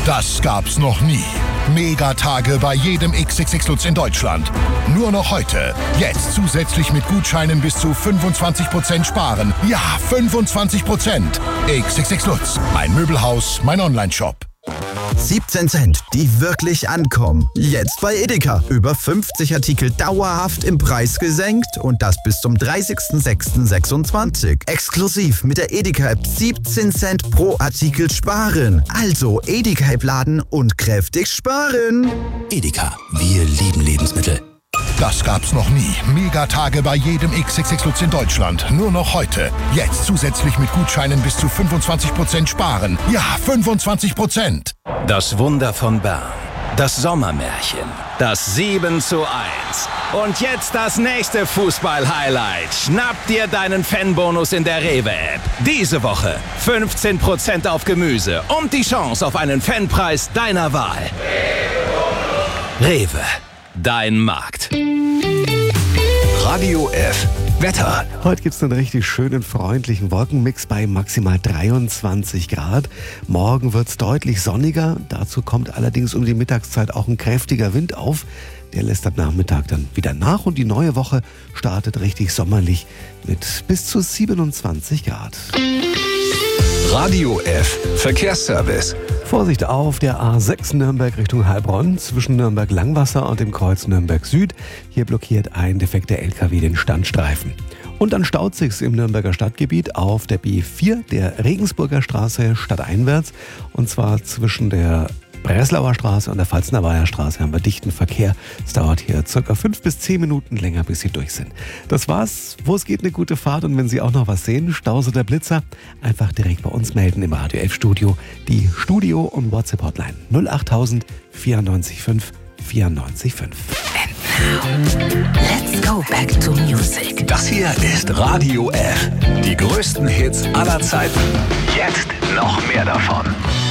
Das gab's noch nie. Megatage bei jedem XXX Lutz in Deutschland. Nur noch heute. Jetzt zusätzlich mit Gutscheinen bis zu 25% sparen. Ja, 25%. XXX Lutz. Mein Möbelhaus, mein Onlineshop. 17 Cent, die wirklich ankommen. Jetzt bei Edeka. Über 50 Artikel dauerhaft im Preis gesenkt und das bis zum 30.06.26. Exklusiv mit der Edeka-App 17 Cent pro Artikel sparen. Also Edeka-App laden und kräftig sparen. Edeka, wir lieben Lebensmittel. Das gab's noch nie. Megatage bei jedem XXX Lutz in Deutschland. Nur noch heute. Jetzt zusätzlich mit Gutscheinen bis zu 25% sparen. Ja, 25%. Das Wunder von Bern. Das Sommermärchen. Das 7:1. Und jetzt das nächste Fußball-Highlight. Schnapp dir deinen Fanbonus in der Rewe-App. Diese Woche 15% auf Gemüse und die Chance auf einen Fanpreis deiner Wahl. Rewe. Dein Markt. Radio F. Wetter. Heute gibt es einen richtig schönen, freundlichen Wolkenmix bei maximal 23 Grad. Morgen wird es deutlich sonniger. Dazu kommt allerdings um die Mittagszeit auch ein kräftiger Wind auf. Der lässt am Nachmittag dann wieder nach und die neue Woche startet richtig sommerlich mit bis zu 27 Grad. Radio F. Verkehrsservice. Vorsicht auf der A6 Nürnberg Richtung Heilbronn zwischen Nürnberg-Langwasser und dem Kreuz Nürnberg Süd. Hier blockiert ein defekter LKW den Standstreifen. Und dann staut sich's im Nürnberger Stadtgebiet auf der B4 der Regensburger Straße stadteinwärts. Und zwar zwischen der Breslauer Straße und der Pfalznerweiher Straße haben wir dichten Verkehr. Es dauert hier ca. 5 bis 10 Minuten länger, bis Sie durch sind. Das war's. Wo es geht, eine gute Fahrt. Und wenn Sie auch noch was sehen, Stause der Blitzer, einfach direkt bei uns melden im Radio F Studio. Die Studio- und WhatsApp-Hotline 08000 94 5 94 5. And now, let's go back to music. Das hier ist Radio F. Die größten Hits aller Zeiten. Jetzt noch mehr davon.